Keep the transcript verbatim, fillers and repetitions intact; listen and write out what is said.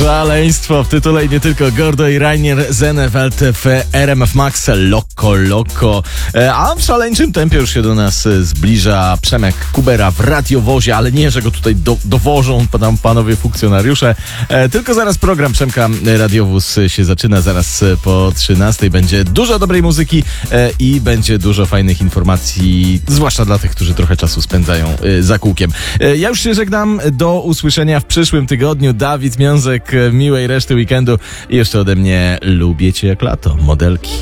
Szaleństwo w tytule i nie tylko. Gordo i Rainier Zenewelt w R M F Max Loco Loco. A w szaleńczym tempie już się do nas zbliża Przemek Kubera w radiowozie, ale nie, że go tutaj do, dowożą tam panowie funkcjonariusze, e, tylko zaraz program Przemka Radiowóz się zaczyna. Zaraz po trzynastej będzie dużo dobrej muzyki e, i będzie dużo fajnych informacji, zwłaszcza dla tych, którzy trochę czasu spędzają e, za kółkiem. E, ja już się żegnam. Do usłyszenia w przyszłym tygodniu. Dawid Miązek, miłej reszty weekendu i jeszcze ode mnie lubię cię jak lato, modelki.